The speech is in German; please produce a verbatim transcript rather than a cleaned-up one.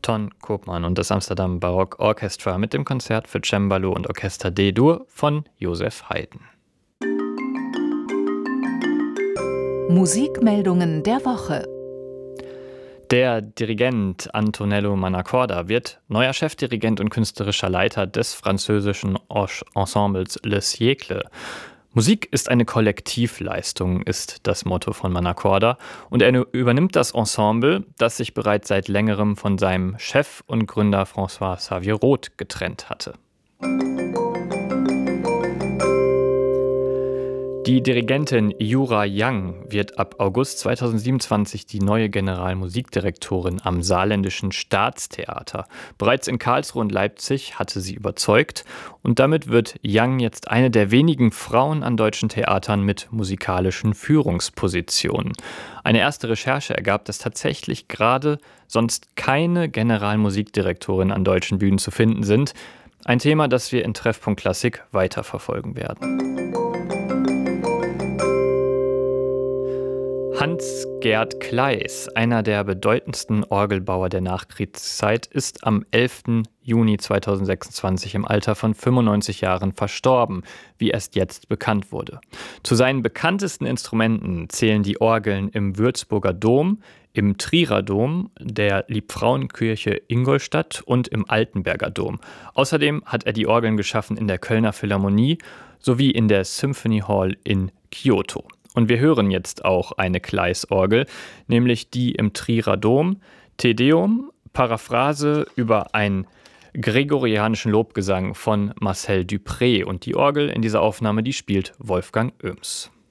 Ton Koopman und das Amsterdam Baroque Orchestra mit dem Konzert für Cembalo und Orchester D-Dur von Joseph Haydn. Musikmeldungen der Woche. Der Dirigent Antonello Mannacorda wird neuer Chefdirigent und künstlerischer Leiter des französischen Ensembles Le Siècle. Musik ist eine Kollektivleistung, ist das Motto von Mannacorda, und er übernimmt das Ensemble, das sich bereits seit längerem von seinem Chef und Gründer François Xavier Roth getrennt hatte. Die Dirigentin Yura Young wird ab August zweitausendsiebenundzwanzig die neue Generalmusikdirektorin am Saarländischen Staatstheater. Bereits in Karlsruhe und Leipzig hatte sie überzeugt und damit wird Young jetzt eine der wenigen Frauen an deutschen Theatern mit musikalischen Führungspositionen. Eine erste Recherche ergab, dass tatsächlich gerade sonst keine Generalmusikdirektorin an deutschen Bühnen zu finden sind. Ein Thema, das wir in Treffpunkt Klassik weiterverfolgen werden. Hans-Gerd Kleis, einer der bedeutendsten Orgelbauer der Nachkriegszeit, ist am elften Juni zweitausendsechsundzwanzig im Alter von fünfundneunzig Jahren verstorben, wie erst jetzt bekannt wurde. Zu seinen bekanntesten Instrumenten zählen die Orgeln im Würzburger Dom, im Trierer Dom, der Liebfrauenkirche Ingolstadt und im Altenberger Dom. Außerdem hat er die Orgeln geschaffen in der Kölner Philharmonie sowie in der Symphony Hall in Kyoto. Und wir hören jetzt auch eine Kleis-Orgel, nämlich die im Trierer Dom, Te Deum, Paraphrase über einen gregorianischen Lobgesang von Marcel Dupré. Und die Orgel in dieser Aufnahme, die spielt Wolfgang Oehms.